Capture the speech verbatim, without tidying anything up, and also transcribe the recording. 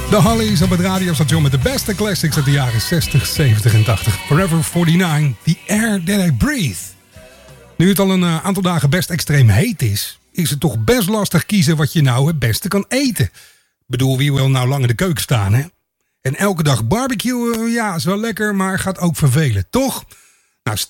De Hollies op het radiostation met de beste classics uit de jaren zestig, zeventig en tachtig. Forever forty-nine, The Air That I Breathe. Nu het al een uh, aantal dagen best extreem heet is, is het toch best lastig kiezen wat je nou het beste kan eten. Ik bedoel, wie wil nou lang in de keuken staan, hè? En elke dag barbecue, uh, ja, is wel lekker, maar gaat ook vervelen, toch?